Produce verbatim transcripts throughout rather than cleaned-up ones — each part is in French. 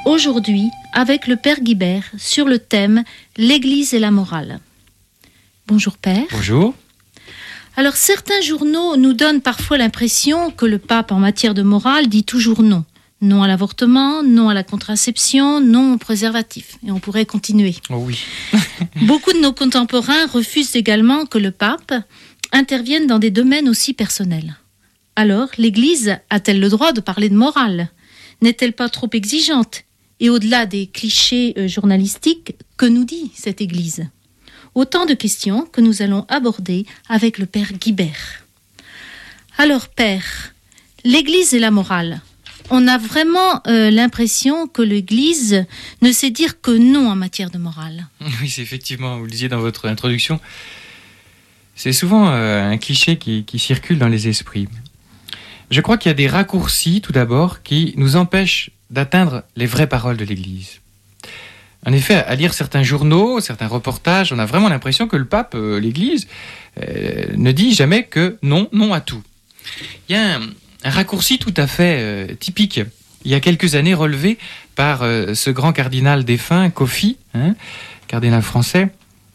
aujourd'hui avec le Père Guibert sur le thème « L'Église et la morale ». Bonjour Père. Bonjour. Alors certains journaux nous donnent parfois l'impression que le pape en matière de morale dit toujours non. Non à l'avortement, non à la contraception, non au préservatif. Et on pourrait continuer. Oh oui. Beaucoup de nos contemporains refusent également que le pape intervienne dans des domaines aussi personnels. Alors, l'Église a-t-elle le droit de parler de morale ? N'est-elle pas trop exigeante ? Et au-delà des clichés euh, journalistiques, que nous dit cette Église ? Autant de questions que nous allons aborder avec le Père Guibert. Alors, Père, l'Église et la morale. On a vraiment euh, l'impression que l'Église ne sait dire que non en matière de morale. Oui, c'est effectivement, vous le disiez dans votre introduction, c'est souvent euh, un cliché qui, qui circule dans les esprits. Je crois qu'il y a des raccourcis, tout d'abord, qui nous empêchent d'atteindre les vraies paroles de l'Église. En effet, à lire certains journaux, certains reportages, on a vraiment l'impression que le pape, euh, l'Église, euh, ne dit jamais que non, non à tout. Il y a un, un raccourci tout à fait euh, typique, il y a quelques années relevé par euh, ce grand cardinal défunt, Kofi, hein, cardinal français,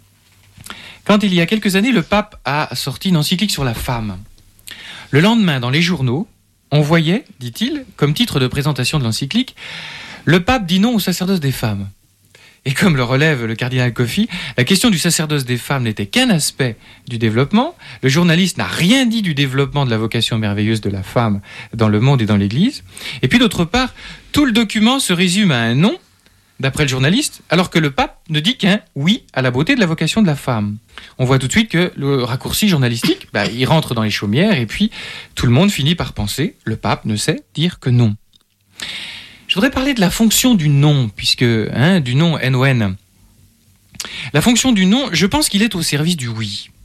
quand il y a quelques années, le pape a sorti une encyclique sur la femme. Le lendemain, dans les journaux, on voyait, dit-il, comme titre de présentation de l'encyclique, « Le pape dit non au sacerdoce des femmes ». Et comme le relève le cardinal Kofi, la question du sacerdoce des femmes n'était qu'un aspect du développement. Le journaliste n'a rien dit du développement de la vocation merveilleuse de la femme dans le monde et dans l'Église. Et puis d'autre part, tout le document se résume à un non, d'après le journaliste, alors que le pape ne dit qu'un oui à la beauté de la vocation de la femme. On voit tout de suite que le raccourci journalistique, bah, il rentre dans les chaumières et puis tout le monde finit par penser le pape ne sait dire que non. Je voudrais parler de la fonction du non, puisque, hein, du non, N O N. La fonction du non, je pense qu'il est au service du oui.